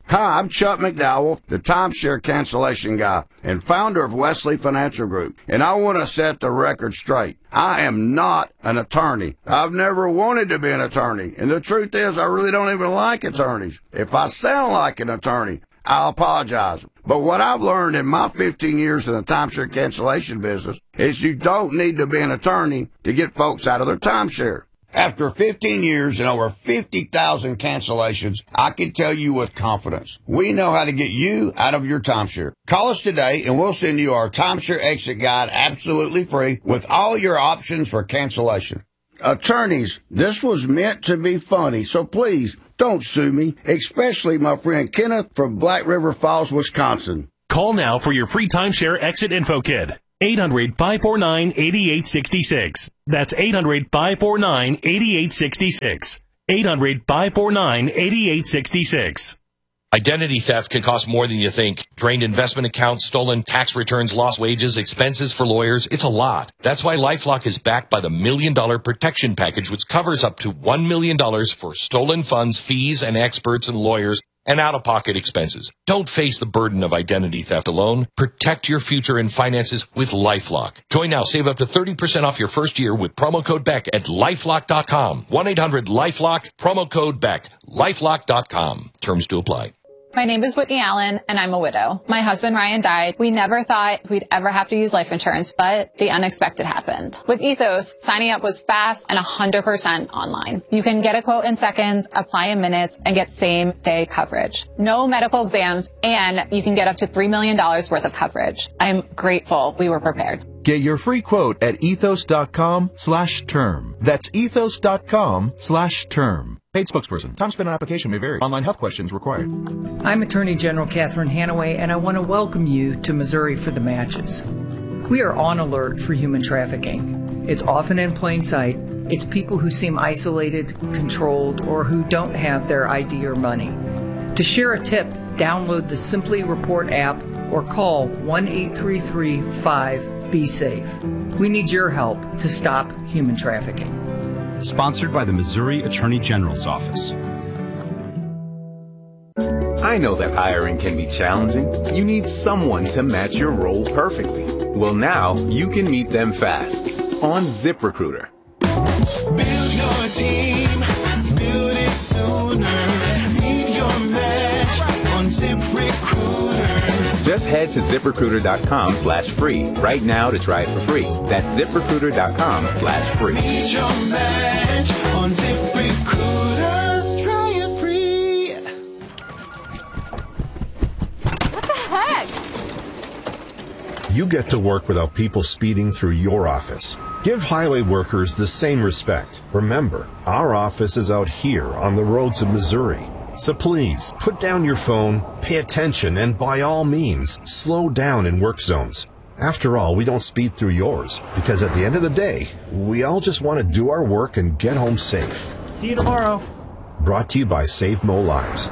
Hi, I'm Chuck McDowell, the timeshare cancellation guy and founder of Wesley Financial Group, and I want to set the record straight. I am not an attorney. I've never wanted to be an attorney, and the truth is I really don't even like attorneys. If I sound like an attorney, I apologize. But what I've learned in my 15 years in the timeshare cancellation business is you don't need to be an attorney to get folks out of their timeshare. After 15 years and over 50,000 cancellations, I can tell you with confidence, we know how to get you out of your timeshare. Call us today and we'll send you our timeshare exit guide absolutely free with all your options for cancellation. Attorneys, this was meant to be funny, so please don't sue me, especially my friend Kenneth from Black River Falls, Wisconsin. Call now for your free timeshare exit info kit. 800-549-8866. That's 800-549-8866. 800-549-8866. Identity theft can cost more than you think. Drained investment accounts, stolen tax returns, lost wages, expenses for lawyers. It's a lot. That's why LifeLock is backed by the $1 Million Protection Package, which covers up to $1 million for stolen funds, fees, and experts and lawyers, and out-of-pocket expenses. Don't face the burden of identity theft alone. Protect your future and finances with LifeLock. Join now. Save up to 30% off your first year with promo code BECK at LifeLock.com. 1-800-LifeLock, promo code BECK. LifeLock.com. Terms to apply. My name is Whitney Allen, and I'm a widow. My husband, Ryan, died. We never thought we'd ever have to use life insurance, but the unexpected happened. With Ethos, signing up was fast and 100% online. You can get a quote in seconds, apply in minutes, and get same-day coverage. No medical exams, and you can get up to $3 million worth of coverage. I'm grateful we were prepared. Get your free quote at ethos.com/term. That's ethos.com/term. Paid spokesperson. Time spent on application may vary. Online health questions required. I'm Attorney General Catherine Hanaway, and I want to welcome you to Missouri for the Matches. We are on alert for human trafficking. It's often in plain sight. It's people who seem isolated, controlled, or who don't have their ID or money. To share a tip, download the Simply Report app or call 1-833-5-BE-SAFE. We need your help to stop human trafficking. Sponsored by the Missouri Attorney General's Office. I know that hiring can be challenging. You need someone to match your role perfectly. Well, now you can meet them fast on ZipRecruiter. Build your team, build it sooner. Meet your match on ZipRecruiter. Just head to ZipRecruiter.com/free right now to try it for free. That's ZipRecruiter.com/free. Meet your match on ZipRecruiter. Try it free. What the heck? You get to work without people speeding through your office. Give highway workers the same respect. Remember, our office is out here on the roads of Missouri. So please, put down your phone, pay attention, and by all means, slow down in work zones. After all, we don't speed through yours, because at the end of the day, we all just want to do our work and get home safe. See you tomorrow. Brought to you by Save Mo Lives.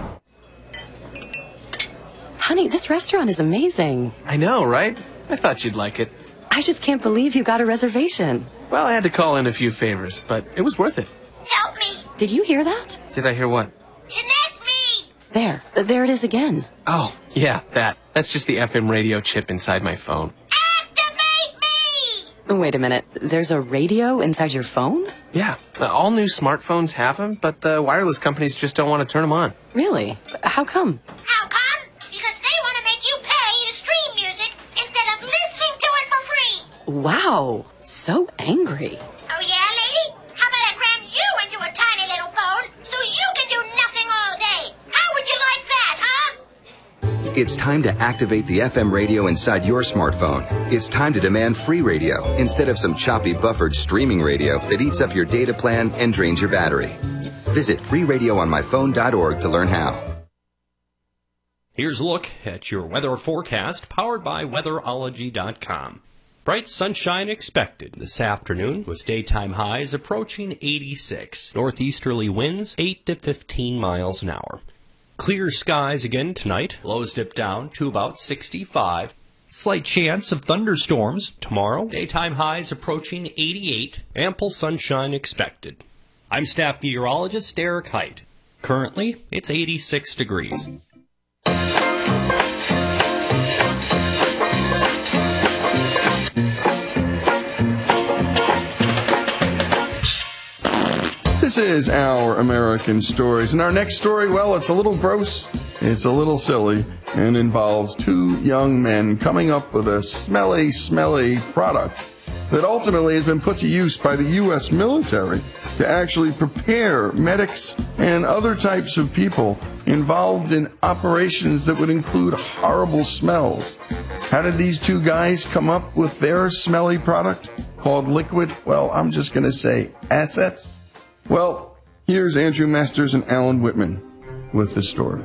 Honey, this restaurant is amazing. I know, right? I thought you'd like it. I just can't believe you got a reservation. Well, I had to call in a few favors, but it was worth it. Help me! Did you hear that? Did I hear what? There it is again. Oh, yeah, that. That's just the FM radio chip inside my phone. Wait a minute. There's a radio inside your phone? Yeah, all new smartphones have them, but the wireless companies just don't want to turn them on. Really? How come? How come? Because they want to make you pay to stream music instead of listening to it for free. Wow. So angry. Oh, yeah, lady? How about I cram you into a tiny little phone so you can do nothing all day? How would you like that, huh? It's time to activate the FM radio inside your smartphone. It's time to demand free radio instead of some choppy buffered streaming radio that eats up your data plan and drains your battery. Visit freeradioonmyphone.org to learn how. Here's a look at your weather forecast powered by weatherology.com. Bright sunshine expected this afternoon with daytime highs approaching 86. Northeasterly winds 8 to 15 miles an hour. Clear skies again tonight. Lows dip down to about 65. Slight chance of thunderstorms tomorrow. Daytime highs approaching 88. Ample sunshine expected. I'm staff meteorologist Eric Height. Currently, it's 86 degrees. This is Our American Stories. And our next story, well, it's a little gross, it's a little silly, and involves two young men coming up with a smelly product that ultimately has been put to use by the U.S. military to actually prepare medics and other types of people involved in operations that would include horrible smells. How did these two guys come up with their smelly product called liquid? Well, I'm just going to say assets. Well, here's Andrew Masters and Alan Whitman with the story.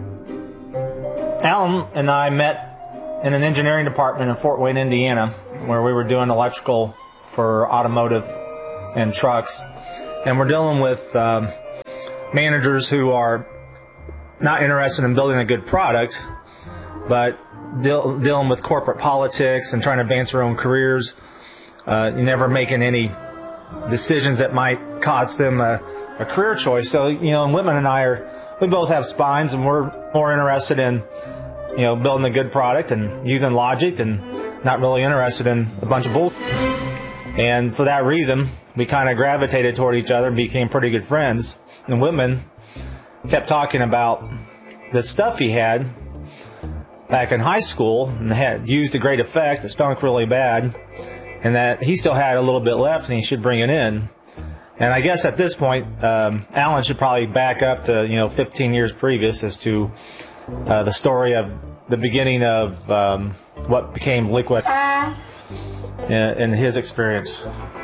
Alan and I met in an engineering department in Fort Wayne, Indiana, where we were doing electrical for automotive and trucks. And we're dealing with managers who are not interested in building a good product, but dealing with corporate politics and trying to advance their own careers, never making any decisions that might cost them a career choice. So, and Whitman and I we both have spines, and we're more interested in, building a good product and using logic, and not really interested in a bunch of bull. And for that reason, we kind of gravitated toward each other and became pretty good friends. And Whitman kept talking about the stuff he had back in high school and had used to great effect. It stunk really bad, and that he still had a little bit left and he should bring it in. And I guess at this point, Alan should probably back up to 15 years previous as to the story of the beginning of what became Liquid in his experience.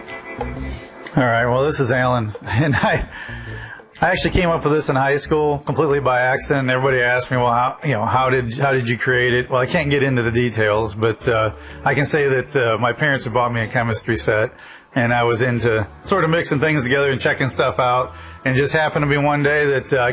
All right. Well, this is Alan, and I actually came up with this in high school completely by accident. Everybody asked me, well, how did you create it? Well, I can't get into the details, but I can say that my parents had bought me a chemistry set, and I was into sort of mixing things together and checking stuff out. And just happened to be one day that I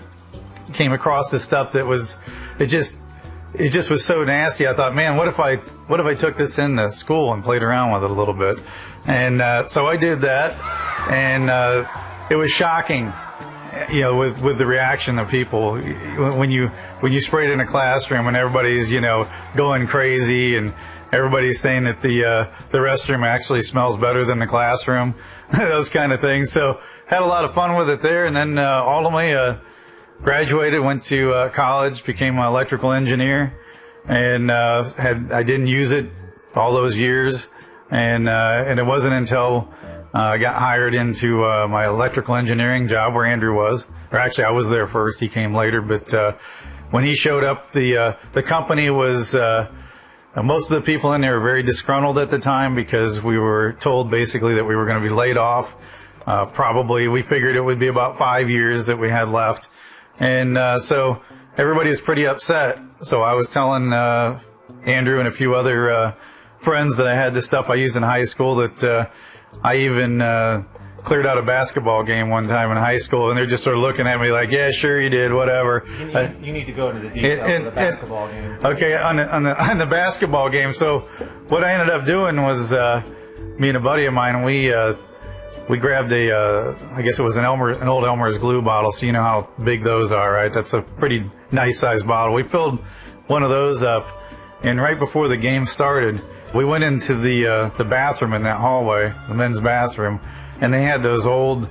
came across this stuff that was it just was so nasty. I thought, man, what if I took this into school and played around with it a little bit? And so I did that, and it was shocking. With the reaction of people when you spray it in a classroom and everybody's going crazy and everybody's saying that the restroom actually smells better than the classroom, those kind of things. So had a lot of fun with it there, and then ultimately graduated, went to college, became an electrical engineer, and I didn't use it all those years, and it wasn't until I got hired into my electrical engineering job where Andrew was. Or actually, I was there first. He came later. But when he showed up, the company was most of the people in there were very disgruntled at the time because we were told basically that we were going to be laid off. Probably we figured it would be about 5 years that we had left, and so everybody was pretty upset. So I was telling Andrew and a few other friends that I had this stuff I used in high school that. I even cleared out a basketball game one time in high school, and they're just sort of looking at me like, yeah, sure you did, whatever. You need to go into the details of the basketball game. Okay, on the basketball game. So what I ended up doing was me and a buddy of mine, we grabbed I guess it was an old Elmer's glue bottle, so you know how big those are, right? That's a pretty nice sized bottle. We filled one of those up, and right before the game started, we went into the bathroom in that hallway, the men's bathroom, and they had those old,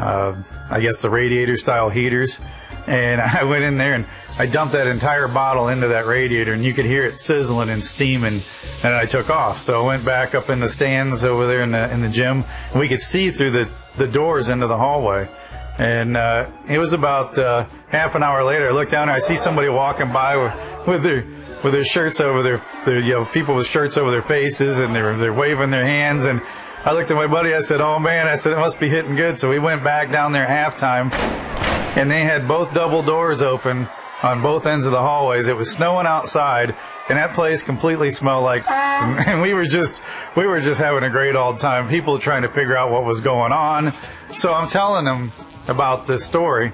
I guess the radiator style heaters. And I went in there and I dumped that entire bottle into that radiator, and you could hear it sizzling and steaming, and I took off. So I went back up in the stands over there in the gym, and we could see through the doors into the hallway. And it was about half an hour later, I looked down and I see somebody walking by with their shirts over their people with shirts over their faces, and they're waving their hands. And I looked at my buddy, I said, oh man, I said, it must be hitting good. So we went back down there at halftime, and they had both double doors open on both ends of the hallways. It was snowing outside, and that place completely smelled like, and we were just having a great old time. People trying to figure out what was going on. So I'm telling them about this story,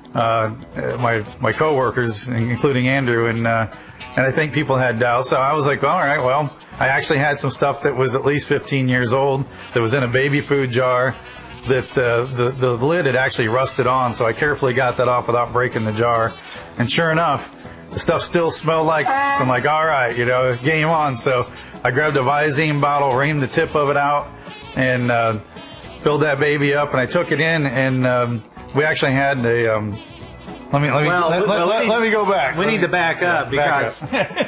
my coworkers, including Andrew, and I think people had doubts. So I was like, all right, well, I actually had some stuff that was at least 15 years old that was in a baby food jar. that the lid had actually rusted on, so I carefully got that off without breaking the jar. And sure enough, the stuff still smelled like, so I'm like, all right, game on. So I grabbed a Visine bottle, reamed the tip of it out, and filled that baby up, and I took it in, and we actually had a, let me go back. We need to back up because,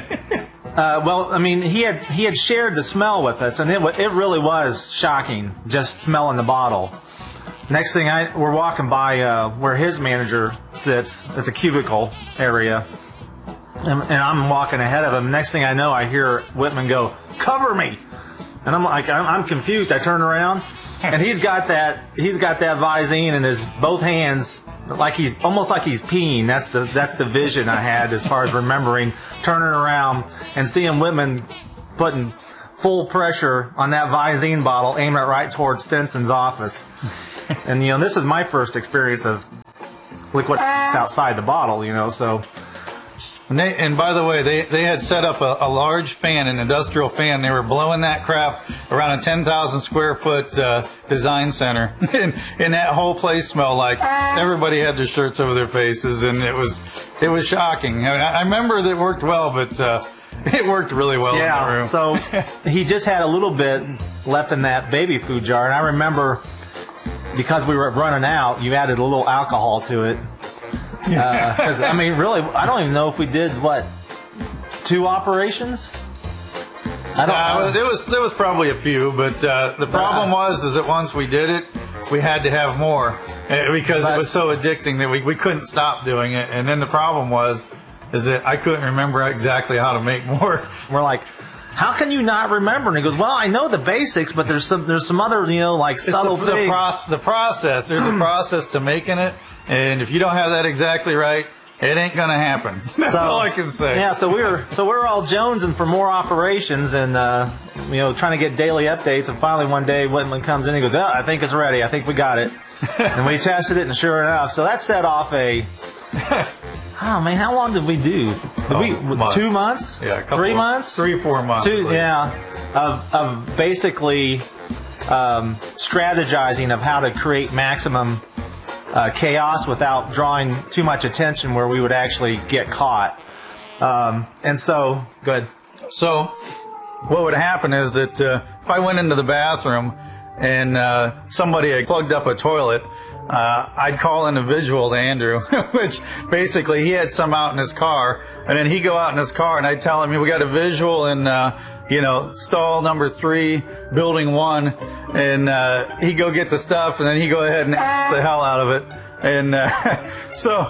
he had shared the smell with us, and it really was shocking just smelling the bottle. Next thing we're walking by where his manager sits. It's a cubicle area, and I'm walking ahead of him. Next thing I know, I hear Whitman go, "Cover me!" And I'm like, I'm confused. I turn around, and he's got that Visine in his both hands, almost like he's peeing. That's the vision I had as far as remembering turning around and seeing Whitman putting full pressure on that Visine bottle, aiming it right towards Stinson's office. And this is my first experience of liquid outside the bottle. So. And by the way, they had set up a large fan, an industrial fan. They were blowing that crap around a 10,000 square foot design center, and that whole place smelled like everybody had their shirts over their faces, and it was shocking. I remember that it worked well, but it worked really well in the room. So he just had a little bit left in that baby food jar, and I remember because we were running out, you added a little alcohol to it. Because really, I don't even know if we did 2 operations. I don't know. There was probably a few, but the problem was that once we did it, we had to have more because it was so addicting that we couldn't stop doing it. And then the problem is that I couldn't remember exactly how to make more. We're like, how can you not remember? And he goes, well, I know the basics, but there's some other subtle things. The process. There's a process to making it. And if you don't have that exactly right, it ain't gonna happen. That's all I can say. Yeah, so we're all jonesing for more operations and trying to get daily updates. And finally one day Whitman comes in and he goes, "Oh, I think it's ready. I think we got it." And we tested it, and sure enough, so that set off oh man, how long did we do? 2 months? Yeah, 3 months? 3-4 months. Of basically strategizing of how to create maximum chaos without drawing too much attention where we would actually get caught. And so, go ahead. So, what would happen is that if I went into the bathroom and somebody had plugged up a toilet, I'd call in a visual to Andrew, which basically he had some out in his car, and then he'd go out in his car and I'd tell him, we got a visual in, stall number 3, building 1, and he'd go get the stuff, and then he'd go ahead and ass the hell out of it. And so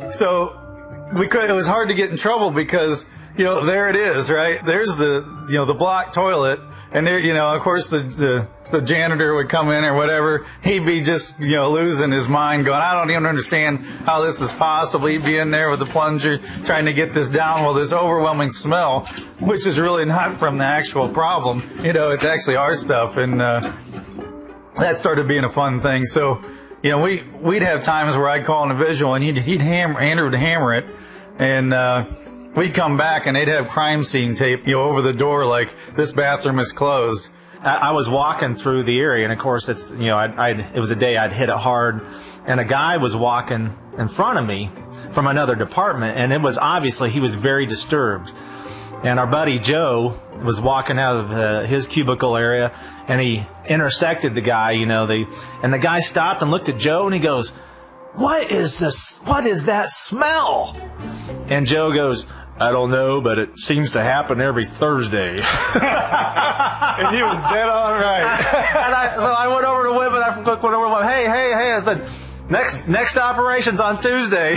it was hard to get in trouble because, there it is, right? There's the blocked toilet, and there, of course the janitor would come in or whatever. He'd be just, losing his mind going, I don't even understand how this is possible. He'd be in there with the plunger trying to get this down. Well, this overwhelming smell, which is really not from the actual problem. It's actually our stuff. And that started being a fun thing. So, we'd have times where I'd call in a visual and Andrew would hammer it. And we'd come back and they'd have crime scene tape, over the door like, this bathroom is closed. I was walking through the area, and of course, it was a day I'd hit it hard, and a guy was walking in front of me from another department, and it was obviously he was very disturbed. And our buddy Joe was walking out of his cubicle area, and he intersected the guy, and the guy stopped and looked at Joe, and he goes, "What is this? What is that smell?" And Joe goes, "I don't know, but it seems to happen every Thursday." And he was dead on right. So I went over to Whitman. I went over to him. Hey! I said, next operation's on Tuesday.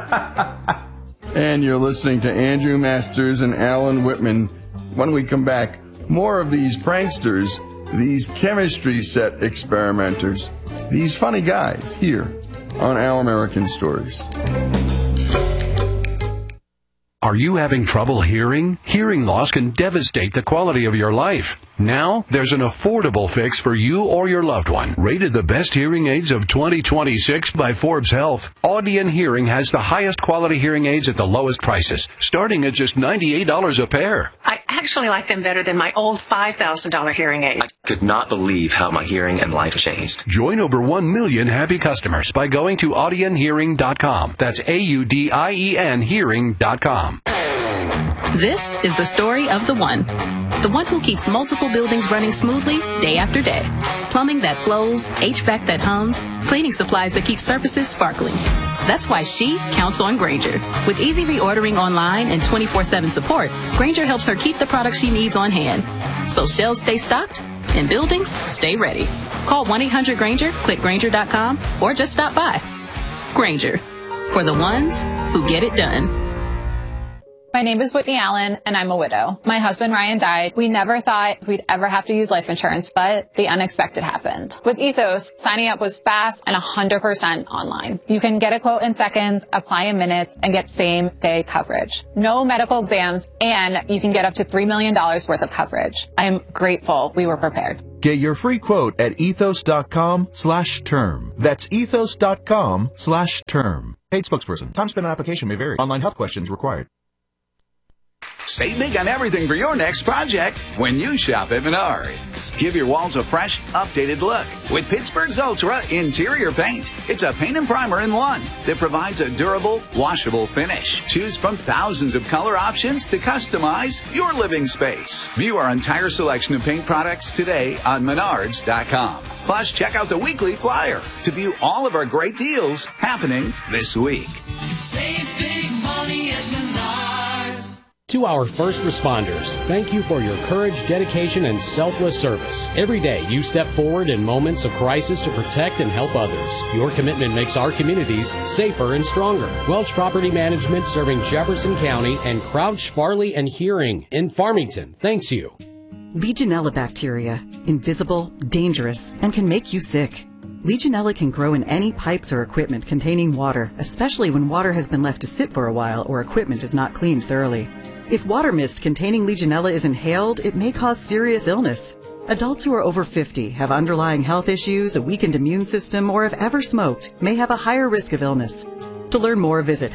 And you're listening to Andrew Masters and Alan Whitman. When we come back, more of these pranksters, these chemistry set experimenters, these funny guys here on Our American Stories. Are you having trouble hearing? Hearing loss can devastate the quality of your life. Now, there's an affordable fix for you or your loved one. Rated the best hearing aids of 2026 by Forbes Health, Audion Hearing has the highest quality hearing aids at the lowest prices, starting at just $98 a pair. I actually like them better than my old $5,000 hearing aids. I could not believe how my hearing and life changed. Join over 1 million happy customers by going to audionhearing.com. That's AUDIEN hearing.com. This is the story of the one who keeps multiple buildings running smoothly day after day. Plumbing that flows, HVAC that hums, cleaning supplies that keep surfaces sparkling. That's why she counts on Grainger. With easy reordering online and 24/7 support, Grainger helps her keep the products she needs on hand. So shelves stay stocked and buildings stay ready. Call 1-800-GRAINGER, click Grainger.com, or just stop by. Grainger, for the ones who get it done. My name is Whitney Allen, and I'm a widow. My husband, Ryan, died. We never thought we'd ever have to use life insurance, but the unexpected happened. With Ethos, signing up was fast and 100% online. You can get a quote in seconds, apply in minutes, and get same-day coverage. No medical exams, and you can get up to $3 million worth of coverage. I'm grateful we were prepared. Get your free quote at ethos.com/term. That's ethos.com/term. Paid spokesperson. Time spent on application may vary. Online health questions required. Save big on everything for your next project when you shop at Menards. Give your walls a fresh, updated look with Pittsburgh's Ultra Interior Paint. It's a paint and primer in one that provides a durable, washable finish. Choose from thousands of color options to customize your living space. View our entire selection of paint products today on Menards.com. Plus, check out the weekly flyer to view all of our great deals happening this week. Save big money at Menards. To our first responders, thank you for your courage, dedication, and selfless service. Every day, you step forward in moments of crisis to protect and help others. Your commitment makes our communities safer and stronger. Welch Property Management, serving Jefferson County, and Crouch, Farley, and Hearing in Farmington, thanks you. Legionella bacteria, invisible, dangerous, and can make you sick. Legionella can grow in any pipes or equipment containing water, especially when water has been left to sit for a while or equipment is not cleaned thoroughly. If water mist containing Legionella is inhaled, it may cause serious illness. Adults who are over 50, have underlying health issues, a weakened immune system, or have ever smoked may have a higher risk of illness. To learn more, visit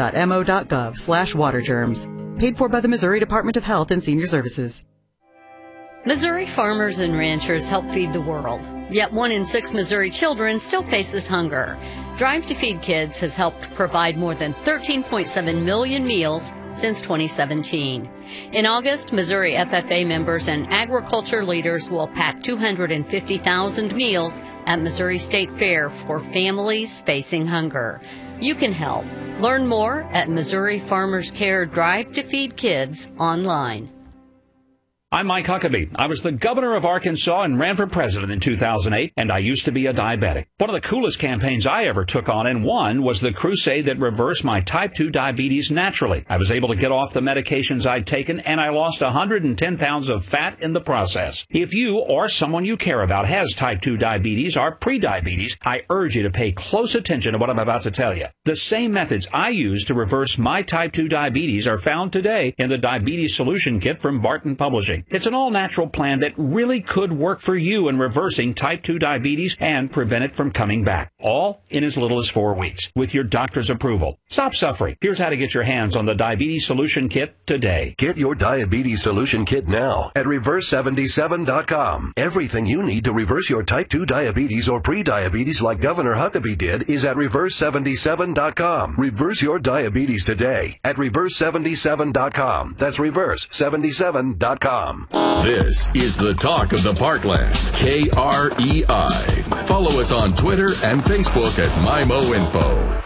health.mo.gov/watergerms. Paid for by the Missouri Department of Health and Senior Services. Missouri farmers and ranchers help feed the world, yet 1 in 6 Missouri children still faces hunger. Drive to Feed Kids has helped provide more than 13.7 million meals since 2017. In August, Missouri FFA members and agriculture leaders will pack 250,000 meals at Missouri State Fair for families facing hunger. You can help. Learn more at Missouri Farmers Care Drive to Feed Kids online. I'm Mike Huckabee. I was the governor of Arkansas and ran for president in 2008, and I used to be a diabetic. One of the coolest campaigns I ever took on and won was the crusade that reversed my type 2 diabetes naturally. I was able to get off the medications I'd taken, and I lost 110 pounds of fat in the process. If you or someone you care about has type 2 diabetes or prediabetes, I urge you to pay close attention to what I'm about to tell you. The same methods I used to reverse my type 2 diabetes are found today in the Diabetes Solution Kit from Barton Publishing. It's an all-natural plan that really could work for you in reversing type 2 diabetes and prevent it from coming back, all in as little as 4 weeks, with your doctor's approval. Stop suffering. Here's how to get your hands on the Diabetes Solution Kit today. Get your Diabetes Solution Kit now at Reverse77.com. Everything you need to reverse your type 2 diabetes or pre-diabetes like Governor Huckabee did is at Reverse77.com. Reverse your diabetes today at Reverse77.com. That's Reverse77.com. This is the talk of the Parkland, KREI. Follow us on Twitter and Facebook at MIMO Info.